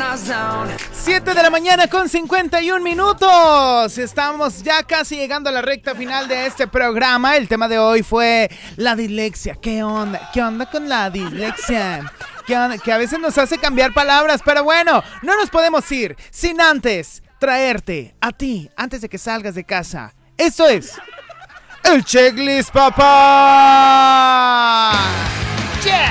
7 de la mañana con 51 minutos. Estamos ya casi llegando a la recta final de este programa. El tema de hoy fue la dislexia. ¿Qué onda? ¿Qué onda con la dislexia? Que a veces nos hace cambiar palabras, pero bueno, no nos podemos ir sin antes traerte a ti, antes de que salgas de casa. Esto es el Checklist, papá. Yeah.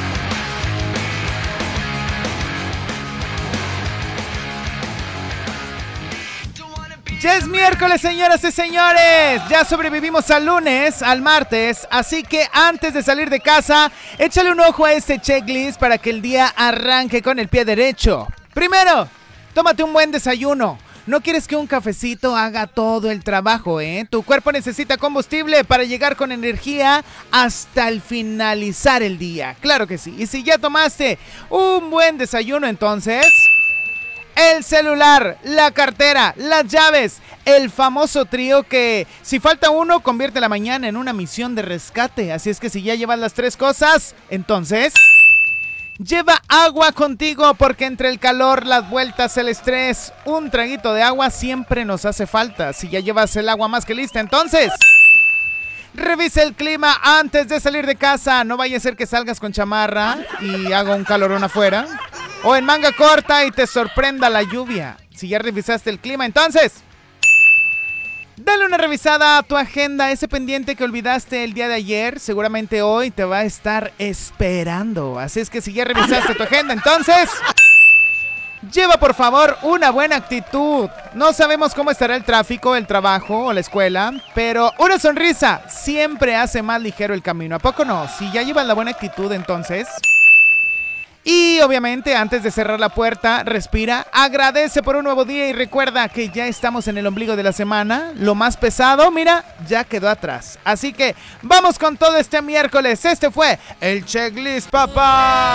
Ya es miércoles, señoras y señores. Ya sobrevivimos al lunes, al martes. Así que antes de salir de casa, échale un ojo a este checklist para que el día arranque con el pie derecho. Primero, tómate un buen desayuno. No quieres que un cafecito haga todo el trabajo, ¿eh? Tu cuerpo necesita combustible para llegar con energía hasta el finalizar el día. Claro que sí. Y si ya tomaste un buen desayuno, entonces el celular, la cartera, las llaves, el famoso trío que si falta uno convierte la mañana en una misión de rescate. Así es que si ya llevas las tres cosas, entonces lleva agua contigo, porque entre el calor, las vueltas, el estrés, un traguito de agua siempre nos hace falta. Si ya llevas el agua más que lista, entonces revisa el clima antes de salir de casa. No vaya a ser que salgas con chamarra y haga un calorón afuera, o en manga corta y te sorprenda la lluvia. Si ya revisaste el clima, entonces dale una revisada a tu agenda. Ese pendiente que olvidaste el día de ayer, seguramente hoy te va a estar esperando. Así es que si ya revisaste tu agenda, entonces lleva por favor una buena actitud. No sabemos cómo estará el tráfico, el trabajo o la escuela, pero una sonrisa siempre hace más ligero el camino. ¿A poco no? Si ya llevas la buena actitud, entonces. Y obviamente antes de cerrar la puerta, respira, agradece por un nuevo día y recuerda que ya estamos en el ombligo de la semana. Lo más pesado, mira, ya quedó atrás. Así que vamos con todo este miércoles. Este fue el Checklist, papá.